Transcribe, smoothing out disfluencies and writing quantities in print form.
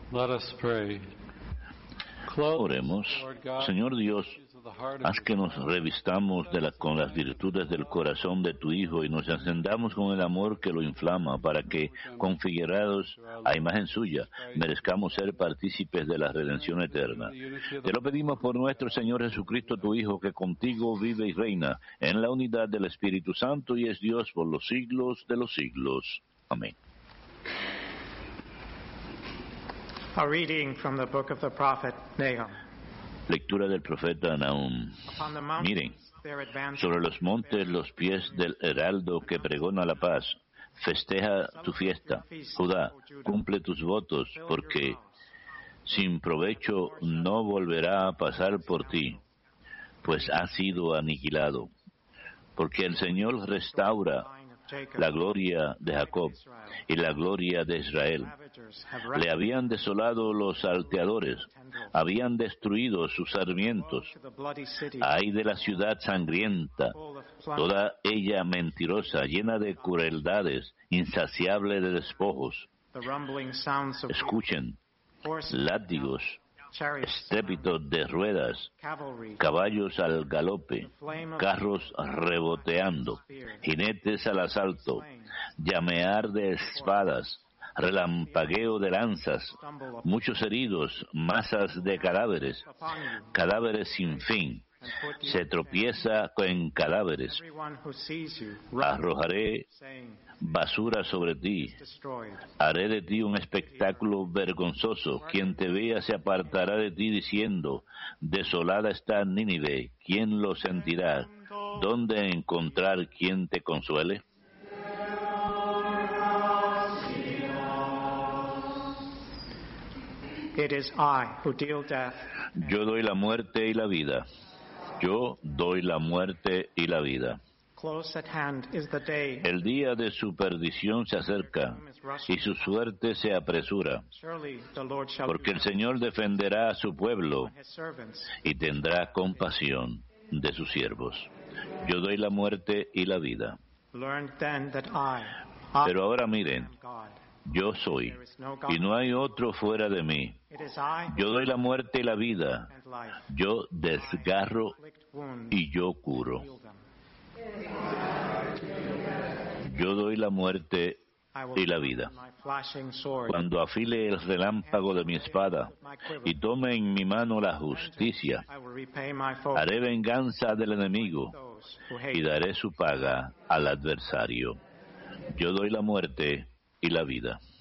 Let us pray. Clothe Oremos. us, Lord God, Señor Dios, of the heart of haz your que nos Son. revistamos con las virtudes del corazón de tu Hijo y nos encendamos con el amor que lo inflama para que, configurados a imagen suya, merezcamos ser partícipes de la redención eterna. Te lo pedimos por nuestro Señor Jesucristo, tu Hijo, que contigo vive y reina en la unidad del Espíritu Santo y es Dios por los siglos de los siglos. Amén. A reading from the book of the prophet Nahum. Lectura del profeta Nahum. Upon the Miren, mountains there advances sobre los montes los pies del heraldo que pregona la paz. Festeja tu fiesta. Judá, cumple tus votos, porque sin provecho no volverá a pasar por ti, pues ha sido aniquilado. Porque el Señor restaura la gloria de Jacob y la gloria de Israel. Le habían desolado los salteadores, habían destruido sus sarmientos. Ay de la ciudad sangrienta, toda ella mentirosa, llena de crueldades, insaciable de despojos. Escuchen, látigos, estrépito de ruedas, caballos al galope, carros reboteando, jinetes al asalto, llamear de espadas, relampagueo de lanzas, muchos heridos, masas de cadáveres, cadáveres sin fin. Se tropieza con cadáveres. Arrojaré basura sobre ti. Haré de ti un espectáculo vergonzoso. Quien te vea se apartará de ti diciendo, desolada está Nínive. ¿Quién lo sentirá? ¿Dónde encontrar quien te consuele? It is I who deal death. Yo doy la muerte y la vida. Yo doy la muerte y la vida. Close at hand is the day. El día de su perdición se acerca y su suerte se apresura, Surely the Lord shall porque el Señor defenderá a su pueblo his servants. y tendrá compasión de sus siervos. Yo doy la muerte y la vida. Learn then that I Pero ahora miren, am God. yo soy, There is no God. y no hay otro fuera de mí. It is I who Yo doy la muerte y la vida. and life. Yo desgarro Inflict wounds, y yo curo. heal them. Yo doy la muerte I will y la vida. my flashing sword. Cuando afile el relámpago de mi espada y tome en mi mano la justicia, I will repay my foes, haré venganza del enemigo those who y hate. daré su paga al adversario. Yo doy la muerte y la vida.